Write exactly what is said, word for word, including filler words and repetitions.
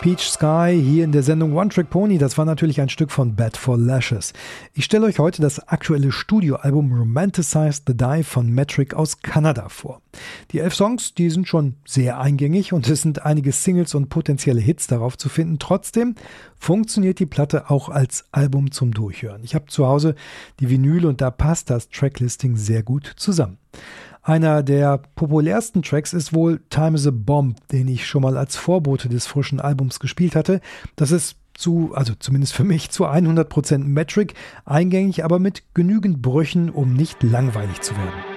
Peach Sky hier in der Sendung One Trick Pony. Das war natürlich ein Stück von Bad for Lashes. Ich stelle euch heute das aktuelle Studioalbum Romanticize the Dive von Metric aus Kanada vor. Die elf Songs, die sind schon sehr eingängig und es sind einige Singles und potenzielle Hits darauf zu finden. Trotzdem funktioniert die Platte auch als Album zum Durchhören. Ich habe zu Hause die Vinyl und da passt das Tracklisting sehr gut zusammen. Einer der populärsten Tracks ist wohl Time is a Bomb, den ich schon mal als Vorbote des frischen Albums gespielt hatte. Das ist zu, also zumindest für mich, zu hundert Prozent Metric, eingängig, aber mit genügend Brüchen, um nicht langweilig zu werden.